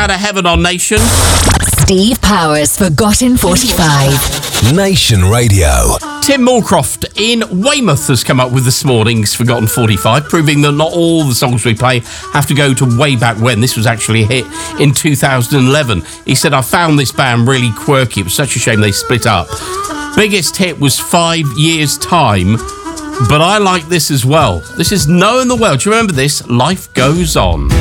out of heaven on Nation. Steve Powers, Forgotten 45. Nation Radio. Tim Moorcroft in Weymouth has come up with this morning's Forgotten 45, proving that not all the songs we play have to go to way back when. This was actually a hit in 2011. He said, I found this band really quirky. It was such a shame they split up. Biggest hit was 5 Years' Time, but I like this as well. This is Knowing the World. Do you remember this? Life Goes On.